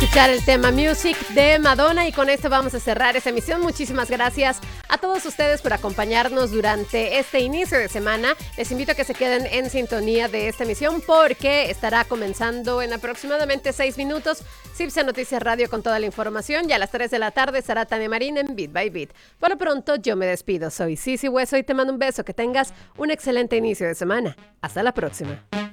escuchar el tema Music de Madonna y con esto vamos a cerrar esta emisión. Muchísimas gracias a todos ustedes por acompañarnos durante este inicio de semana. Les invito a que se queden en sintonía de esta emisión porque estará comenzando en aproximadamente 6 minutos Cibsa Noticias Radio con toda la información y a las 3 de la tarde estará Tania Marín en Beat by Beat. Por lo pronto yo me despido, soy Cici Hueso y te mando un beso, que tengas un excelente inicio de semana. Hasta la próxima.